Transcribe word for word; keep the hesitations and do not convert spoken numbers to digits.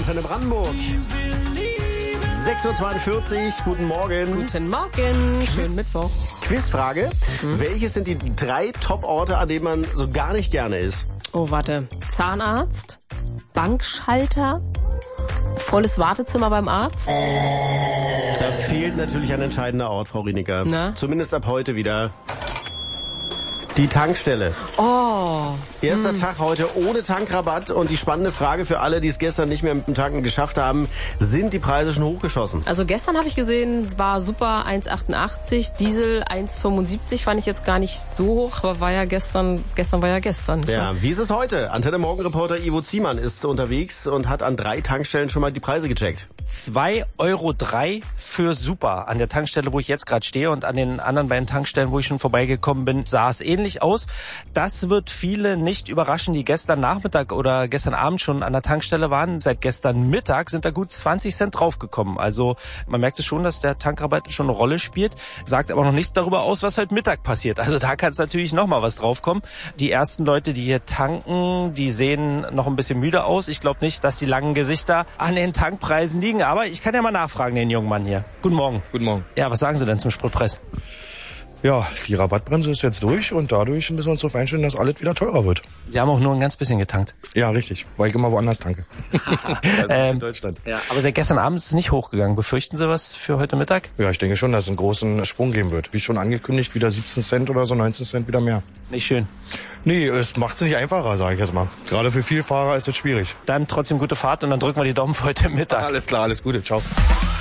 Antenne Brandenburg. sechs Uhr zweiundvierzig, guten Morgen. Guten Morgen, schönen Mittwoch. Quizfrage, mhm. welches sind die drei Top-Orte, an denen man so gar nicht gerne ist? Oh, warte. Zahnarzt, Bankschalter, volles Wartezimmer beim Arzt. Da fehlt natürlich ein entscheidender Ort, Frau Rieniker. Na? Zumindest ab heute wieder. Die Tankstelle. Oh. Erster hm. Tag heute ohne Tankrabatt und die spannende Frage für alle, die es gestern nicht mehr mit dem Tanken geschafft haben, sind die Preise schon hochgeschossen? Also gestern habe ich gesehen, es war super eins Komma achtundachtzig, Diesel eins Komma fünfundsiebzig, fand ich jetzt gar nicht so hoch, aber war ja gestern, gestern war ja gestern. Ja, wie ist es heute? Antenne Morgenreporter Ivo Ziemann ist unterwegs und hat an drei Tankstellen schon mal die Preise gecheckt. zwei Euro drei für Super. An der Tankstelle, wo ich jetzt gerade stehe, und an den anderen beiden Tankstellen, wo ich schon vorbeigekommen bin, sah es ähnlich aus. Das wird viele nicht überraschen, die gestern Nachmittag oder gestern Abend schon an der Tankstelle waren. Seit gestern Mittag sind da gut zwanzig Cent draufgekommen. Also man merkt es schon, dass der Tankrabatt schon eine Rolle spielt, sagt aber noch nichts darüber aus, was heute Mittag passiert. Also da kann es natürlich noch mal was draufkommen. Die ersten Leute, die hier tanken, die sehen noch ein bisschen müde aus. Ich glaube nicht, dass die langen Gesichter an den Tankpreisen liegen. Aber ich kann ja mal nachfragen, den jungen Mann hier. Guten Morgen. Guten Morgen. Ja, was sagen Sie denn zum Spritpreis? Ja, die Rabattbremse ist jetzt durch und dadurch müssen wir uns darauf einstellen, dass alles wieder teurer wird. Sie haben auch nur ein ganz bisschen getankt. Ja, richtig, weil ich immer woanders tanke. Also ähm, in Deutschland. Ja, aber seit gestern Abend ist es nicht hochgegangen. Befürchten Sie was für heute Mittag? Ja, ich denke schon, dass es einen großen Sprung geben wird. Wie schon angekündigt, wieder siebzehn Cent oder so, neunzehn Cent wieder mehr. Nicht schön. Nee, es macht es nicht einfacher, sage ich jetzt mal. Gerade für Vielfahrer ist es schwierig. Dann trotzdem gute Fahrt und dann drücken wir die Daumen für heute Mittag. Alles klar, alles Gute, ciao.